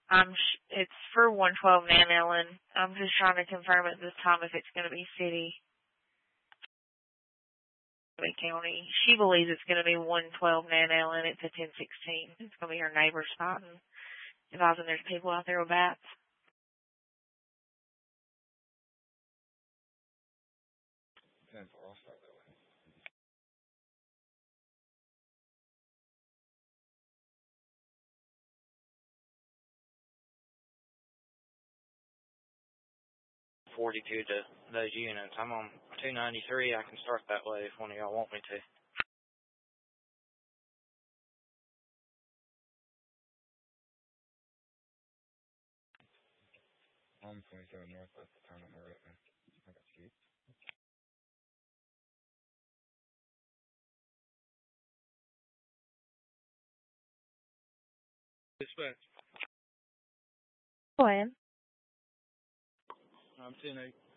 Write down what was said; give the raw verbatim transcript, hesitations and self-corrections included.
I'm sh- it's for one twelve Nan Ellen. I'm just trying to confirm at this time if it's going to be city county. She believes it's going to be one twelve Nan Ellen. It's a ten sixteen. It's going to be her neighbors fighting. Advising there's people out there with bats. ten four, I'll start that way. forty-two to those units. I'm on two ninety-three. I can start that way if one of y'all want me to. I'm twenty-seven north, that's the time on my right, man. I got you. Dispatch. Go ahead. I'm ten eight.